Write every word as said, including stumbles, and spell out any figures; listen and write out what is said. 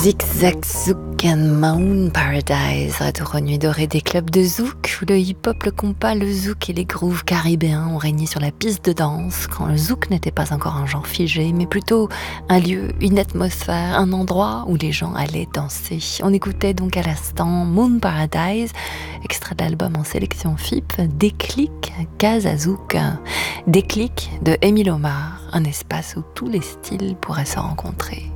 Zigzag Zouk and Moon Paradise, retour aux nuits dorées des clubs de zouk, où le hip-hop, le compas, le zouk et les grooves caribéens ont régné sur la piste de danse, quand le zouk n'était pas encore un genre figé, mais plutôt un lieu, une atmosphère, un endroit où les gens allaient danser. On écoutait donc à l'instant Moon Paradise, extrait d'album en sélection F I P, Déclic Casa Zouk. Déclic de Émile Omar, un espace où tous les styles pourraient se rencontrer.